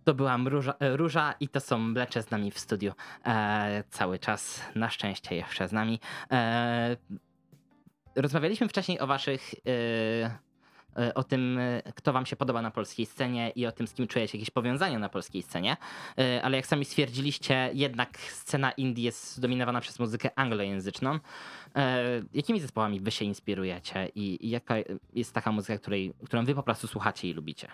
To była Róża i to są Blecze z nami w studiu. Cały czas, na szczęście jeszcze z nami. Rozmawialiśmy wcześniej o waszych, o tym, kto wam się podoba na polskiej scenie i o tym, z kim czujecie jakieś powiązania na polskiej scenie. Ale jak sami stwierdziliście, jednak scena indie jest zdominowana przez muzykę anglojęzyczną. Jakimi zespołami wy się inspirujecie i jaka jest taka muzyka, którą wy po prostu słuchacie i lubicie?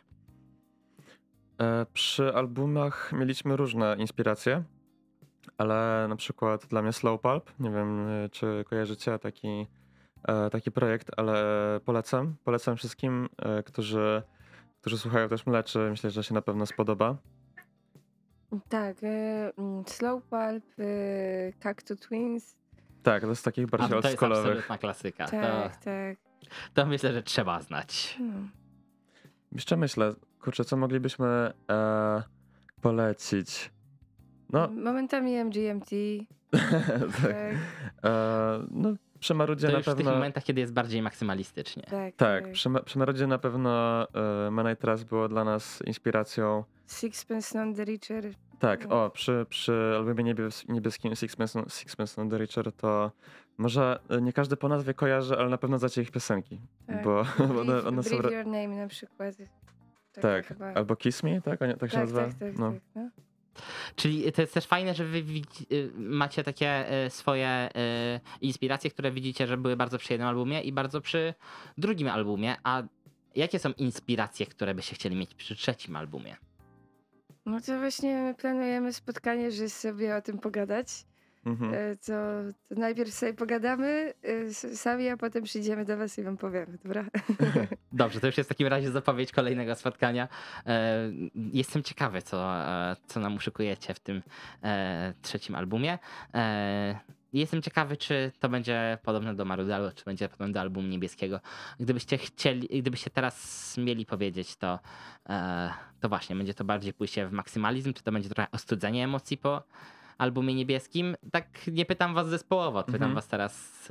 Przy albumach mieliśmy różne inspiracje, ale na przykład dla mnie Slow Pulp, nie wiem czy kojarzycie taki projekt, ale polecam wszystkim, którzy słuchają też Mleczy, myślę, że się na pewno spodoba. Tak, Slow Pulp, Cactus Twins. Tak, to jest takich A bardziej to jest oldschoolowych. absolutna klasyka. Tak. To myślę, że trzeba znać. No. Jeszcze myślę, kurczę, co moglibyśmy polecić? No, Momentami MGMT. tak. No, przy Marudzie To na już w tych pewno. momentach, kiedy jest bardziej maksymalistycznie. Tak, przy Marudzie na pewno Man I Trust było dla nas inspiracją. Sixpence None the Richer. Tak, przy albumie niebieskim Sixpence None the Richer to może nie każdy po nazwie kojarzy, ale na pewno znacie ich piosenki. Tak. Bo one są. Breathe Your Name na przykład. Tak, chyba. albo Kiss Me, tak? Tak się nazywa? Tak, No. tak, no. Czyli to jest też fajne, że wy macie takie swoje inspiracje, które widzicie, że były bardzo przy jednym albumie i bardzo przy drugim albumie. A jakie są inspiracje, które byście chcieli mieć przy trzecim albumie? No to właśnie my planujemy spotkanie, żeby sobie o tym pogadać. Mhm. To najpierw sobie pogadamy sami, a potem przyjdziemy do was i wam powiemy, dobra? Dobrze, to już jest w takim razie zapowiedź kolejnego spotkania. Jestem ciekawy, co nam uszykujecie w tym trzecim albumie. Jestem ciekawy, czy to będzie podobne do Marudalu, czy będzie podobne do albumu niebieskiego. Gdybyście teraz mieli powiedzieć, to właśnie, będzie to bardziej pójście w maksymalizm, czy to będzie trochę ostudzenie emocji po albumie niebieskim? Tak nie pytam was zespołowo, pytam was teraz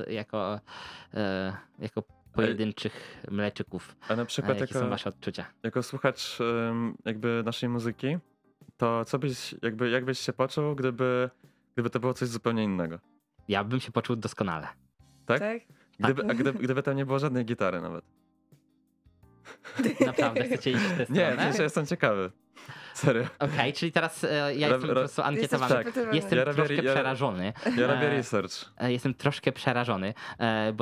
jako pojedynczych mleczyków. A na przykład Jakie są wasze odczucia? jako słuchacz jakby naszej muzyki, to co byś, jak byś się poczuł, gdyby to było coś zupełnie innego? Ja bym się poczuł doskonale. Tak? Gdyby tam nie było żadnej gitary nawet. Naprawdę chcecie iść w tę Nie, stronę? przecież jestem ciekawy. Serio. Okej, czyli teraz ja jestem po prostu ankietowany. Tak. Jestem Ja robię- troszkę ja- przerażony. Ja robię research. Jestem troszkę przerażony,